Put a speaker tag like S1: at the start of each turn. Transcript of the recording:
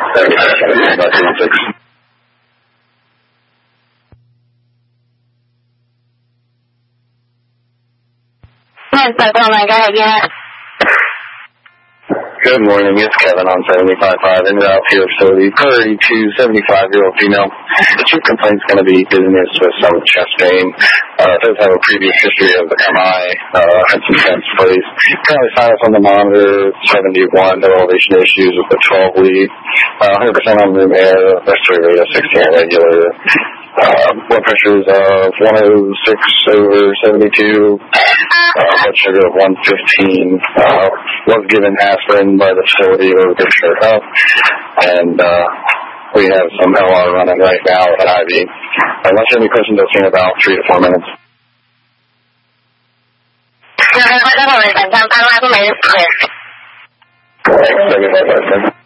S1: Good morning, it's Kevin on 75.5 in the outfield facility. 3275-year-old female. The chief complaint's going to be dizziness with some chest pain. Does have a previous history of MI. Had some sense plays. Currently sinus on the monitor, 71, no elevation issues with the 12 lead. 100% on room air, respiratory rate of 16 regular. Blood pressure is 106/72. Blood sugar of 115. Was given aspirin by the facility or the picture up. And we have some LR running right now at IV. Unless you have any questions, I'll see in about 3 to 4 minutes. Thanks.